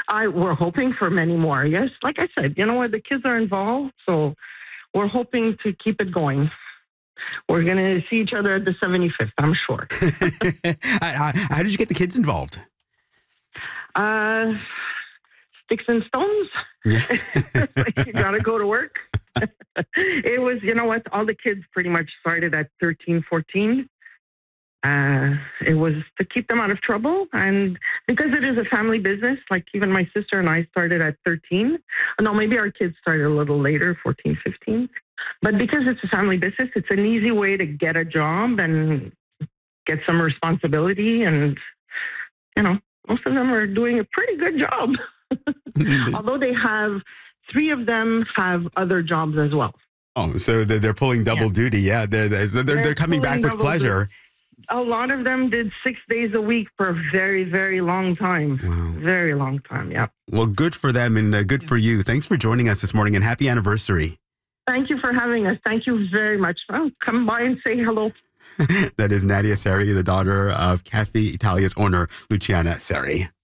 We're hoping for many more. Yes, like I said, you know what? The kids are involved, so we're hoping to keep it going. We're going to see each other at the 75th, I'm sure. How did you get the kids involved? Sticks and stones. Yeah. You got to go to work. It was, you know what? All the kids pretty much started at 13, 14. It was to keep them out of trouble. And because it is a family business, like even my sister and I started at 13. No, maybe our kids started a little later, 14, 15. But because it's a family business, it's an easy way to get a job and get some responsibility. And, you know, most of them are doing a pretty good job. Although they have, 3 of them have other jobs as well. Oh, so they're pulling double duty. Yeah, they're coming back with pleasure. Duty. A lot of them did 6 days a week for a very, very long time. Wow. Very long time, yeah. Well, good for them and good for you. Thanks for joining us this morning and happy anniversary. Thank you for having us. Thank you very much. Oh, come by and say hello. That is Nadia Seri, the daughter of Cafe Italia's owner, Luciana Seri.